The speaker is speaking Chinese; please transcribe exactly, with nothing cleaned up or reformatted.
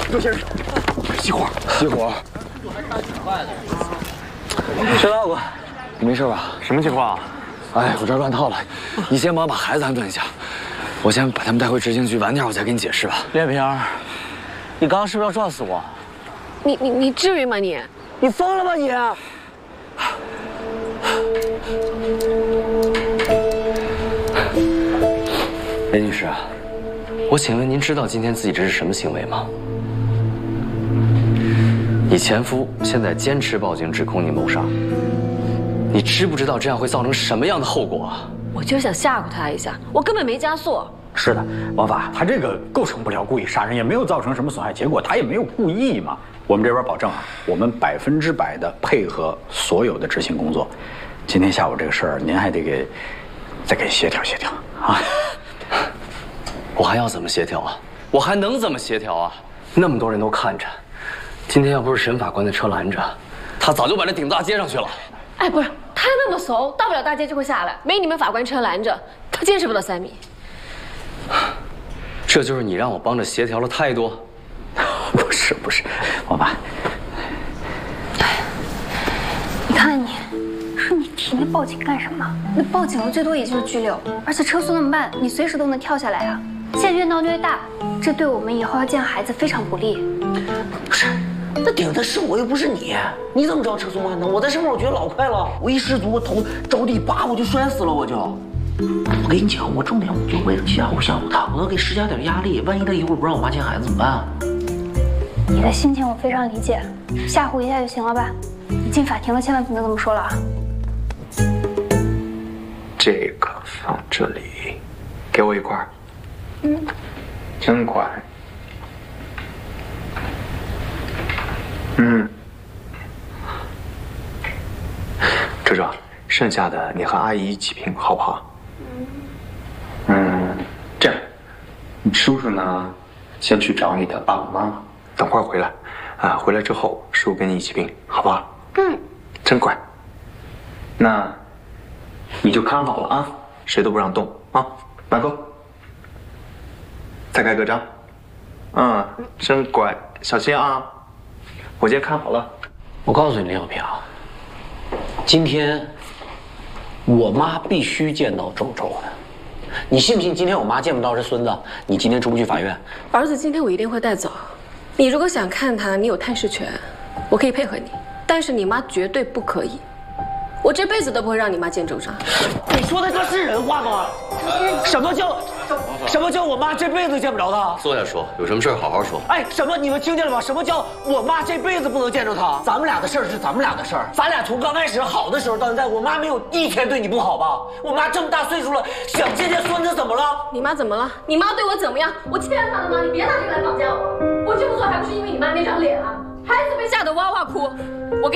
周先生，熄火，熄火。 薛大哥， 你没事吧？ 什么情况？ 哎，我这乱套了，你先帮我把孩子安顿一下，我先把他们带回执行局，晚点我再给你解释吧。 连平，你刚刚是不是要撞死我？ 你你你至于吗你？ 你疯了吧你！ 雷女士，我请问您知道今天自己这是什么行为吗？你前夫现在坚持报警指控你谋杀，你知不知道这样会造成什么样的后果啊？ 我就想吓唬他一下，我根本没加速。 是的，王法，他这个构成不了故意杀人，也没有造成什么损害结果，他也没有故意嘛。我们这边保证啊，我们百分之百的配合所有的执行工作。今天下午这个事儿，您还得给再给协调协调啊。 我还要怎么协调啊？我还能怎么协调啊？那么多人都看着，今天要不是沈法官的车拦着，他早就把这顶大街上去了。 哎，不是，他那么怂，到不了大街就会下来，没你们法官车拦着，他坚持不到三米。 这就是你让我帮着协调的态度？ 不是不是，王法， 你看看你，说你提那报警干什么？那报警了最多也就是拘留，而且车速那么慢，你随时都能跳下来啊！现在越闹越大，这对我们以后要见孩子非常不利。 不是，那顶的是我又不是你，你怎么知道车速慢呢？我在上面我觉得老快了，我一失足我头着地，叭我就摔死了，我就。我跟你讲，我重点我就为了吓唬吓唬他，我要给施加点压力，万一他一会儿不让我妈见孩子怎么办啊？ 你的心情我非常理解，吓唬一下就行了吧？你进法庭了，千万不能这么说了啊！ 这个放这里，给我一块。嗯，真乖。嗯，周周，剩下的你和阿姨一起拼，好不好？嗯，这样，你叔叔呢，先去找你的爸爸妈妈，等会儿回来，啊，回来之后叔跟你一起拼，好不好？嗯，真乖。那你就看好了啊，谁都不让动啊，马哥。再盖个章，嗯，真乖，小心啊！我先看好了。 我告诉你，林小平啊，今天我妈必须见到周周的。你信不信？今天我妈见不到这孙子，你今天出不去法院？ 儿子今天我一定会带走。你如果想看他，你有探视权，我可以配合你，但是你妈绝对不可以。我这辈子都不会让你妈见周章。 你说的这是人话吗？什么叫什么叫我妈这辈子见不着他？ 坐下说，有什么事好好说。 哎，什么？你们听见了吗？什么叫我妈这辈子不能见着他？咱们俩的事儿是咱们俩的事儿，咱俩从刚开始好的时候到现在，我妈没有一天对你不好吧？我妈这么大岁数了，想见见孙子怎么了？ 你妈怎么了？你妈对我怎么样？我欠她的吗？你别拿这个来绑架我！我这么做还不是因为你妈那张脸啊！孩子被吓得哇哇哭，我给。